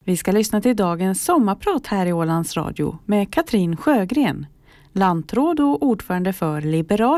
Vi ska lyssna till dagens sommarprat här i Ålands Radio med Katrin Sjögren, lantråd och ordförande för Liberal